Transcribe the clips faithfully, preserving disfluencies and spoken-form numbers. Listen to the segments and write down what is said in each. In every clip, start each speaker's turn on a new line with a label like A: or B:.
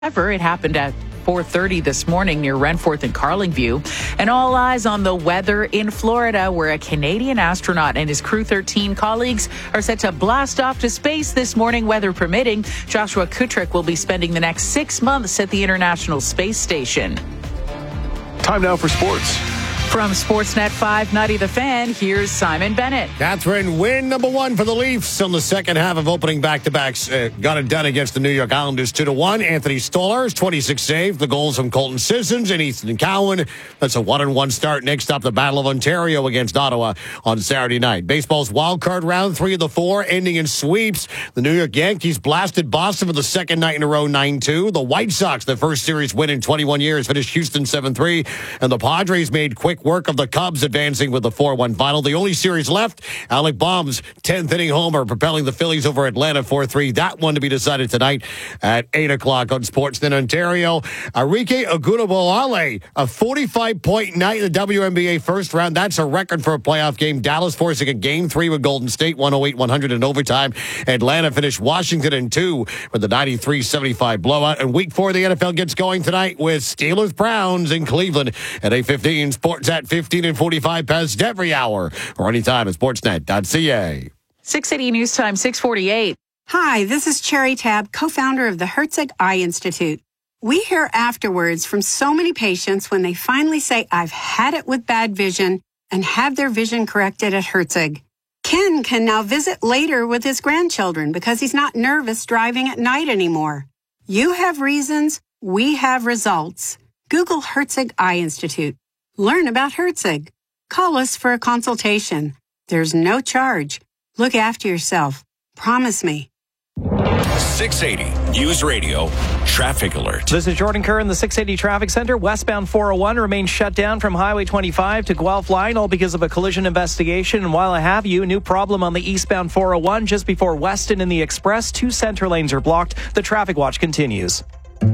A: Ever. It happened at four thirty this morning near Renforth and Carlingview. And all eyes on the weather in Florida, where a Canadian astronaut and his Crew thirteen colleagues are set to blast off to space this morning, weather permitting. Joshua Kutrick will be spending the next six months at the International Space Station.
B: Time now for sports.
A: From Sportsnet five ninety The Fan, here's Simon Bennett.
C: Catherine, win number one for the Leafs on the second half of opening back-to-backs. Uh, got it done against the New York Islanders two to one. Anthony Stolarz, twenty-six saves. The goals from Colton Sissons and Ethan Cowan. That's a one and one start. Next up, the Battle of Ontario against Ottawa on Saturday night. Baseball's wild card round, three of the four, ending in sweeps. The New York Yankees blasted Boston for the second night in a row, nine two. The White Sox, their first series win in twenty-one years, finished Houston seven three. And the Padres made quick work of the Cubs, advancing with the four one final. The only series left, Alec Bohm's tenth inning homer propelling the Phillies over Atlanta four three. That one to be decided tonight at eight o'clock on Sportsnet Ontario. Enrique Ogunbowale, a forty-five point night in the W N B A first round. That's a record for a playoff game. Dallas forcing a game three with Golden State, one oh eight one hundred in overtime. Atlanta finished Washington in two with the ninety-three seventy-five blowout. And week four of the N F L gets going tonight with Steelers-Browns in Cleveland at eight fifteen. Sports at fifteen and forty-five past every hour or anytime at sportsnet dot c a.
A: six eighty News Time, six forty-eight.
D: Hi, this is Cherry Tab, co-founder of the Herzig Eye Institute. We hear afterwards from so many patients when they finally say, I've had it with bad vision, and have their vision corrected at Herzig. Ken can now visit later with his grandchildren because he's not nervous driving at night anymore. You have reasons, we have results. Google Herzig Eye Institute. Learn about Herzig. Call us for a consultation. There's no charge. Look after yourself. Promise me.
E: six eighty News Radio Traffic Alert.
F: This is Jordan Kerr in the six eighty Traffic Center. Westbound four oh one remains shut down from Highway twenty-five to Guelph Line, all because of a collision investigation. And while I have you, new problem on the eastbound four oh one just before Weston in the Express. Two center lanes are blocked. The traffic watch continues.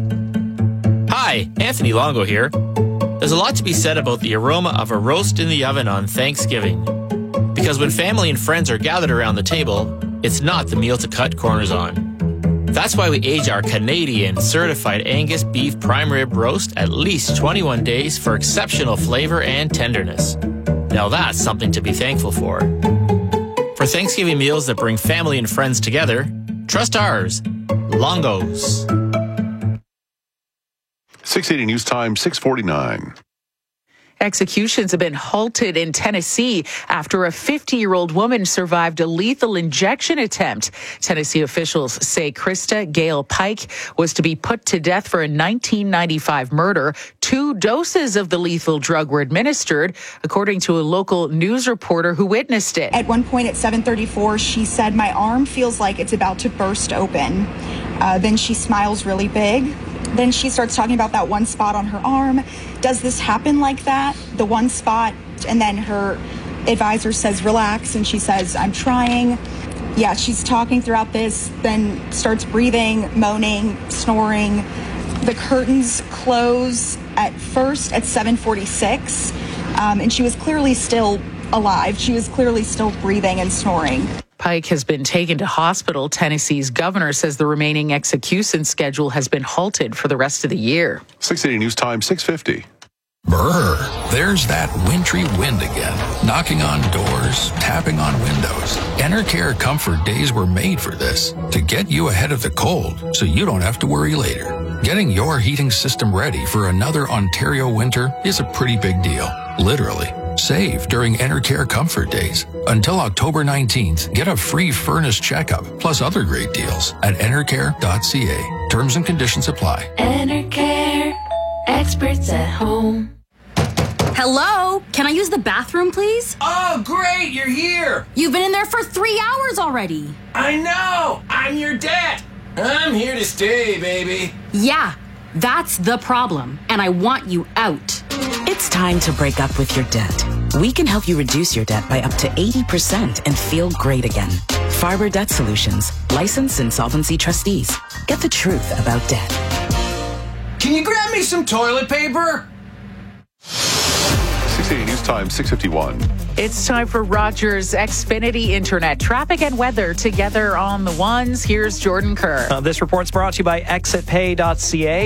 G: Hi, Anthony Longo here. There's a lot to be said about the aroma of a roast in the oven on Thanksgiving. Because when family and friends are gathered around the table, it's not the meal to cut corners on. That's why we age our Canadian certified Angus beef prime rib roast at least twenty-one days for exceptional flavor and tenderness. Now that's something to be thankful for. For Thanksgiving meals that bring family and friends together, trust ours, Longo's.
B: six eighty News Time, six forty-nine.
A: Executions have been halted in Tennessee after a fifty-year-old woman survived a lethal injection attempt. Tennessee officials say Krista Gale Pike was to be put to death for a nineteen ninety-five murder. Two doses of the lethal drug were administered, according to a local news reporter who witnessed it.
H: At one point at seven thirty-four, she said, "My arm feels like it's about to burst open." Uh, then she smiles really big. Then she starts talking about that one spot on her arm. Does this happen like that? The one spot. And then her advisor says, relax. And she says, I'm trying. Yeah, she's talking throughout this, then starts breathing, moaning, snoring. The curtains close at first at seven forty-six. Um, and she was clearly still alive. She was clearly still breathing and snoring.
A: Pike has been taken to hospital. Tennessee's governor says the remaining execution schedule has been halted for the rest of the year.
B: six eighty News Time, six fifty.
I: Brr, there's that wintry wind again, knocking on doors, tapping on windows. Enercare Comfort Days were made for this, to get you ahead of the cold so you don't have to worry later. Getting your heating system ready for another Ontario winter is a pretty big deal, literally. Save during Enercare Comfort Days. Until October nineteenth, get a free furnace checkup, plus other great deals at enercare dot c a. Terms and conditions apply.
J: Enercare, experts at home.
K: Hello? Can I use the bathroom, please?
L: Oh, great, you're here.
K: You've been in there for three hours already.
L: I know, I'm your dad. I'm here to stay, baby.
K: Yeah, that's the problem, and I want you out.
M: It's time to break up with your debt. We can help you reduce your debt by up to eighty percent and feel great again. Farber Debt Solutions, licensed insolvency trustees. Get the truth about debt.
L: Can you grab me some toilet paper?
B: six six eighty News Time, six fifty-one.
A: It's time for Rogers Xfinity Internet. Traffic and weather together on the ones. Here's Jordan Kerr.
F: Uh, this report's brought to you by exit pay dot c a.